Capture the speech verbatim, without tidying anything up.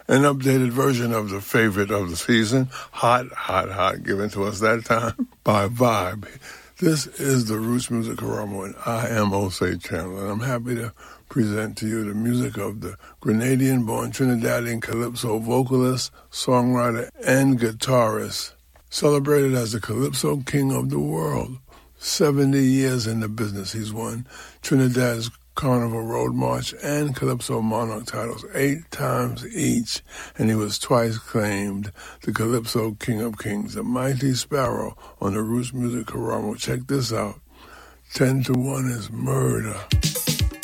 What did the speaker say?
An updated version of the favorite of the season, Hot, Hot, Hot, given to us that time by Vibe. This is the Roots Music Karamo, and I am Osei Chandler, and I'm happy to present to you the music of the Grenadian-born Trinidadian calypso vocalist, songwriter, and guitarist, celebrated as the Calypso King of the World. seventy years in the business, he's won Trinidad's Carnival Road March and Calypso Monarch titles eight times each, and he was twice claimed the Calypso King of Kings, the Mighty Sparrow on the Roots Music Karamo. Check this out. Ten to one is murder.